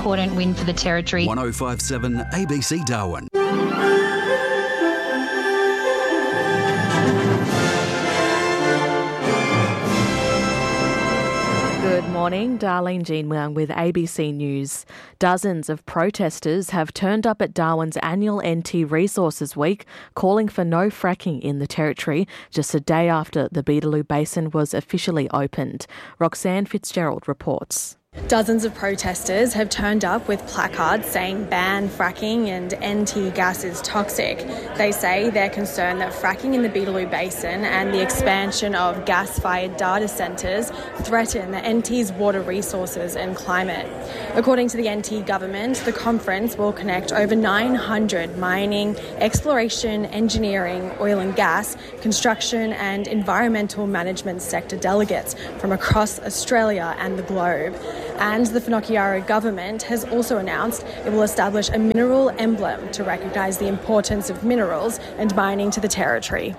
important win for the Territory. 1057 ABC Darwin. Good morning, Darlene Jean Wang with ABC News. Dozens of protesters have turned up at Darwin's annual NT Resources Week, calling for no fracking in the Territory, just a day after the Beetaloo Basin was officially opened. Roxanne Fitzgerald reports. Dozens of protesters have turned up with placards saying ban fracking and NT gas is toxic. They say they're concerned that fracking in the Beetaloo Basin and the expansion of gas-fired data centres threaten the NT's water resources and climate. According to the NT government, the conference will connect over 900 mining, exploration, engineering, oil and gas, construction and environmental management sector delegates from across Australia and the globe. And the Whanakiara government has also announced it will establish a mineral emblem to recognise the importance of minerals and mining to the Territory.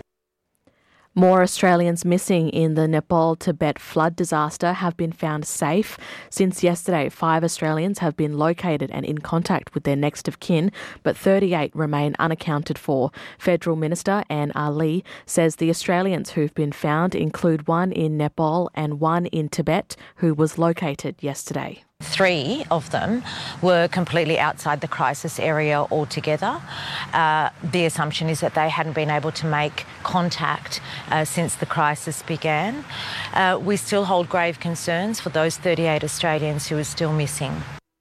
More Australians missing in the Nepal-Tibet flood disaster have been found safe. Since yesterday, 5 Australians have been located and in contact with their next of kin, but 38 remain unaccounted for. Federal Minister Anne Ali says the Australians who've been found include one in Nepal and one in Tibet who was located yesterday. 3 of them were completely outside the crisis area altogether. The assumption is that they hadn't been able to make contact since the crisis began. We still hold grave concerns for those 38 Australians who are still missing.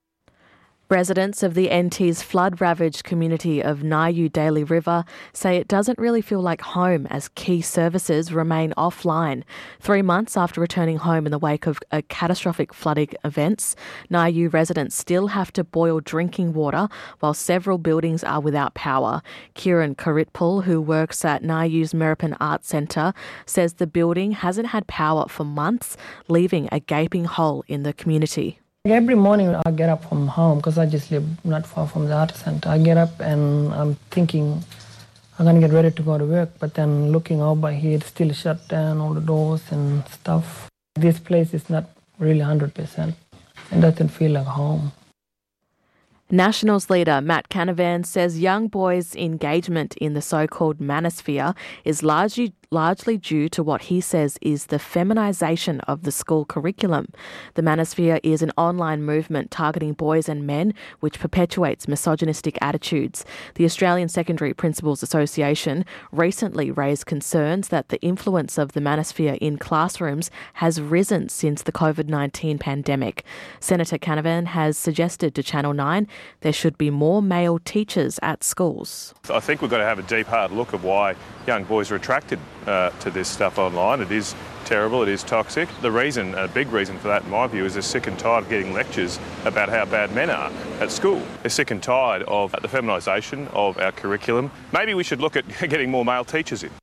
Residents of the NT's flood-ravaged community of Nayu Daly River say it doesn't really feel like home as key services remain offline. 3 months after returning home in the wake of a catastrophic flooding events, Nayu residents still have to boil drinking water while several buildings are without power. Kieran Karitpul, who works at Nayu's Meripin Arts Centre, says the building hasn't had power for months, leaving a gaping hole in the community. Every morning I get up from home because I just live not far from the arts centre. I get up and I'm thinking I'm going to get ready to go to work, but then looking over here, it's still shut down, all the doors and stuff. This place is not really 100%. It doesn't feel like home. Nationals leader Matt Canavan says young boys' engagement in the so-called manosphere is largely due to what he says is the feminisation of the school curriculum. The manosphere is an online movement targeting boys and men which perpetuates misogynistic attitudes. The Australian Secondary Principals Association recently raised concerns that the influence of the manosphere in classrooms has risen since the COVID-19 pandemic. Senator Canavan has suggested to Channel 9 there should be more male teachers at schools. I think we've got to have a deep, hard look at why young boys are attracted to this stuff online. It is terrible, it is toxic. The reason, a big reason for that in my view, is they're sick and tired of getting lectures about how bad men are at school. They're sick and tired of the feminisation of our curriculum. Maybe we should look at getting more male teachers in.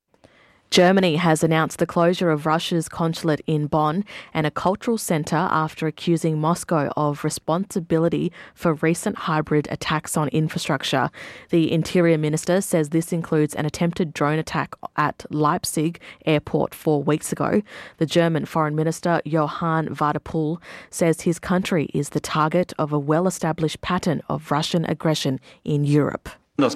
Germany has announced the closure of Russia's consulate in Bonn and a cultural centre after accusing Moscow of responsibility for recent hybrid attacks on infrastructure. The Interior Minister says this includes an attempted drone attack at Leipzig airport 4 weeks ago. The German Foreign Minister Johann Wadephul says his country is the target of a well-established pattern of Russian aggression in Europe. The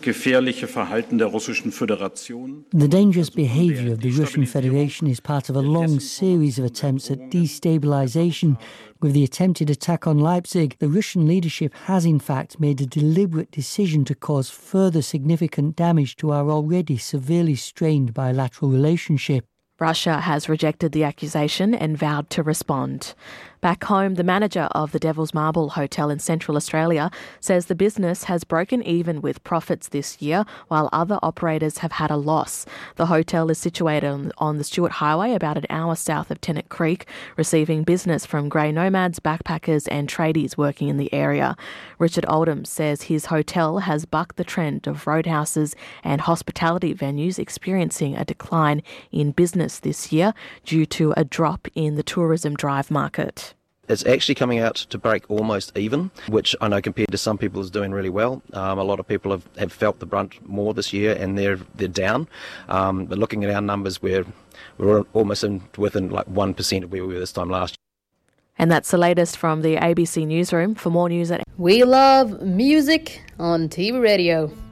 dangerous behaviour of the Russian Federation is part of a long series of attempts at destabilisation. With the attempted attack on Leipzig, the Russian leadership has in fact made a deliberate decision to cause further significant damage to our already severely strained bilateral relationship. Russia has rejected the accusation and vowed to respond. Back home, the manager of the Devil's Marble Hotel in Central Australia says the business has broken even with profits this year, while other operators have had a loss. The hotel is situated on the Stuart Highway, about an hour south of Tennant Creek, receiving business from grey nomads, backpackers and tradies working in the area. Richard Oldham says his hotel has bucked the trend of roadhouses and hospitality venues experiencing a decline in business this year due to a drop in the tourism drive market. It's actually coming out to break almost even, which I know compared to some people is doing really well. A lot of people have felt the brunt more this year and they're down. But looking at our numbers, we're almost within like 1% of where we were this time last year. And that's the latest from the ABC Newsroom. For more news at We love music on TV radio.